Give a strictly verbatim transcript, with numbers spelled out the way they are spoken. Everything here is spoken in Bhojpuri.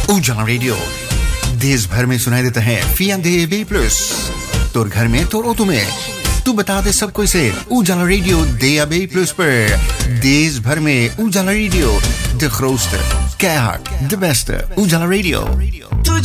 उजाला रेडियो देश भर में सुनाई देता है फिया दे बी प्लस तोर घर में तोर ऑटो में तू बता दे सबको इसे उजाला रेडियो दे बी प्लस पर देश भर में उजाला रेडियो द ग्रोotste keihard de beste उजाला रेडियो